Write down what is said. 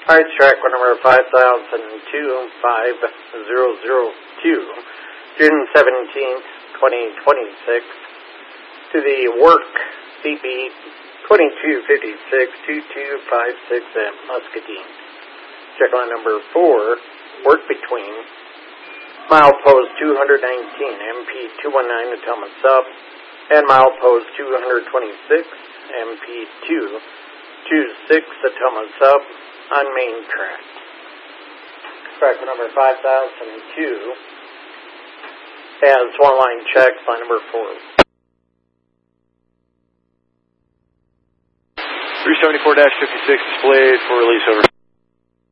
Alright, track number 5002, June 17th, 2026, to the work CB 2256-2256 at Muscatine. Check line number 4, work between milepost 219, MP 219 Atoma Sub, and milepost 226, MP 226 Atoma Sub on main track. Track number 5002 has one line check by number 4. 374-56 displayed for release, over.